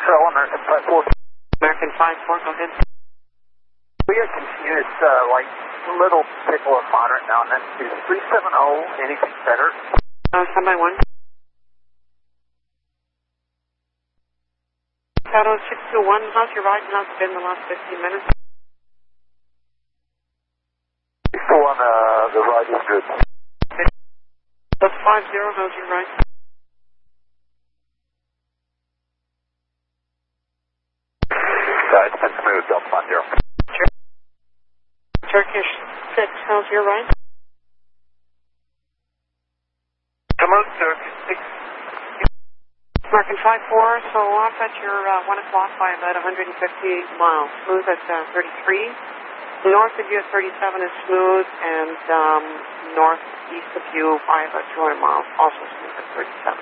American 5-4. American 5-4, go ahead. We get confused, like, little pickle of fun right now and then. Is 370 anything better? Stand by 1. Shadow 621, how's your ride? How's it been the last 15 minutes? 621, the ride is good. Plus 50, how's your ride? It's been smooth, Delta 50. Turkish 6, how's your ride? Come on, Turkish 6. American 5-4, so off at your 1 o'clock by about 150 miles. Smooth at 33. North of you at 37 is smooth, and northeast of you by about 200 miles, also smooth at 37.